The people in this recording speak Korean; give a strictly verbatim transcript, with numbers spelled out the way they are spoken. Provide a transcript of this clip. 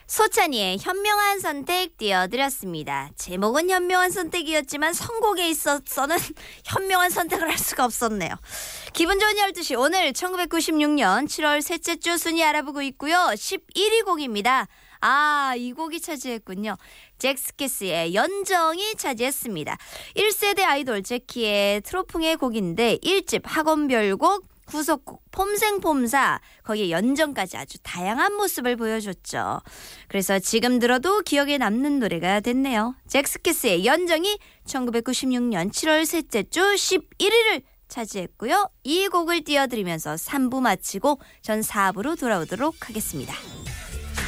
소찬이의 현명한 선택 띄워드렸습니다. 제목은 현명한 선택이었지만 선곡에 있어서는 현명한 선택을 할 수가 없었네요. 기분 좋은 열두 시 오늘 천구백구십육 년 칠월 셋째 주 순위 알아보고 있고요. 십일 위 곡입니다. 아, 이 곡이 차지했군요. 잭스키스의 연정이 차지했습니다. 일 세대 아이돌 제키의 트로풍의 곡인데 일 집 학원별곡 구속곡 폼생폼사 거기에 연정까지 아주 다양한 모습을 보여줬죠. 그래서 지금 들어도 기억에 남는 노래가 됐네요. 잭스키스의 연정이 천구백구십육 년 칠월 셋째 주 십일 위를 차지했고요. 이 곡을 띄워드리면서 삼 부 마치고 전 사 부로 돌아오도록 하겠습니다.